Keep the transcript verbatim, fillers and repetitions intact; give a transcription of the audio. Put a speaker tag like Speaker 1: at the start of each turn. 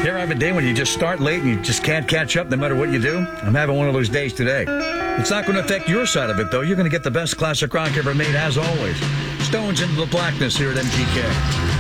Speaker 1: You ever have a day when you just start late and you just can't catch up no matter what you do? I'm having one of those days today. It's not going to affect your side of it, though. You're going to get the best classic rock ever made, as always. Stones into the blackness here at M G K.